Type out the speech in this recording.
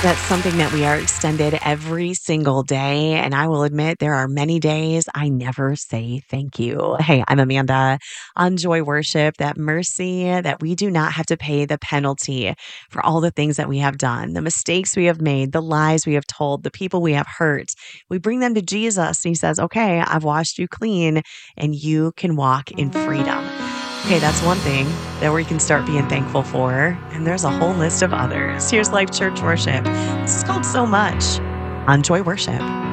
That's something that we are extended every single day, and I will admit there are many days I never say thank you. Hey, I'm Amanda. On Joy Worship, that mercy that we do not have to pay the penalty for all the things that we have done, the mistakes we have made, the lies we have told, the people we have hurt. We bring them to Jesus, and He says, "Okay, I've washed you clean, and you can walk in freedom." Okay, that's one thing that we can start being thankful for. And there's a whole list of others. Here's Life Church Worship. This is called So Much on Joy Worship.